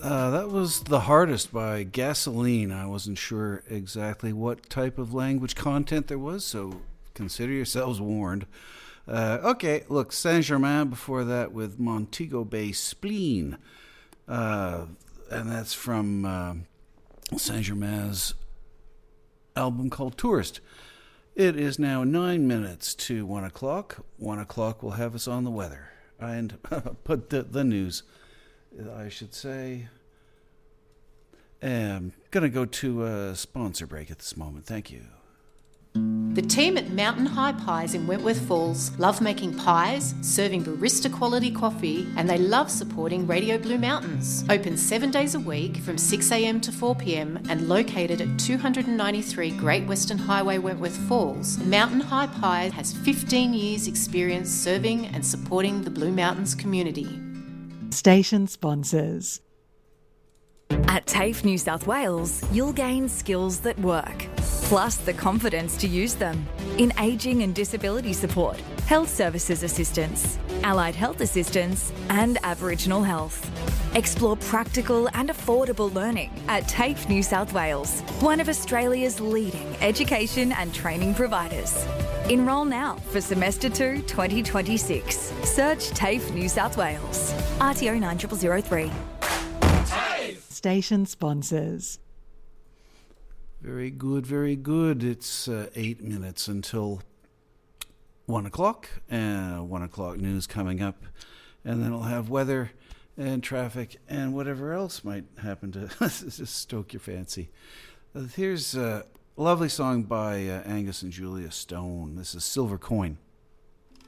That was The Hardest by Gasoline. I wasn't sure exactly what type of language content there was, so consider yourselves warned. Okay, look, Saint-Germain before that with Montego Bay Spleen. And that's from Saint-Germain's album called Tourist. It is now 9 minutes to 1 o'clock. 1 o'clock will have us on the weather. And put the news, I should say. I'm going to go to a sponsor break at this moment. Thank you. The team at Mountain High Pies in Wentworth Falls love making pies, serving barista quality coffee, and they love supporting Radio Blue Mountains. Open 7 days a week from 6 a.m. to 4 p.m. and located at 293 Great Western Highway, Wentworth Falls, Mountain High Pies has 15 years experience serving and supporting the Blue Mountains community. Station sponsors. At TAFE New South Wales, you'll gain skills that work, plus the confidence to use them in ageing and disability support, health services assistance, allied health assistance, and Aboriginal health. Explore practical and affordable learning at TAFE New South Wales, one of Australia's leading education and training providers. Enrol now for Semester 2 2026. Search TAFE New South Wales. RTO 9003. Station sponsors. Very good, very good. It's 8 minutes until 1 o'clock. 1 o'clock news coming up. And then I'll have weather and traffic and whatever else might happen to just stoke your fancy. Here's a lovely song by Angus and Julia Stone. This is Silver Coin.